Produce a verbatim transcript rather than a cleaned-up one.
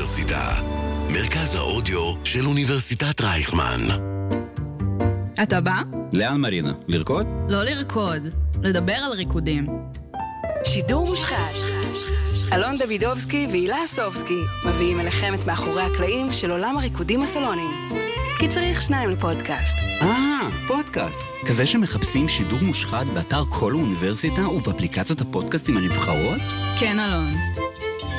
האוניברסיטה, מרכז האודיו של אוניברסיטת רייכמן. אתה בא? לאן מרינה? לרקוד? לא לרקוד, לדבר על ריקודים. שידור מושחת. אלון דוידובסקי והילה אסובסקי מביאים אליכם את מאחורי הקלעים של עולם הריקודים הסלוניים. כי צריך שניים לפודקאסט. אה, פודקאסט. כזה שמחפשים שידור מושחת באתר כל האוניברסיטה ובאפליקציות הפודקאסטים הנבחרות? כן, אלון.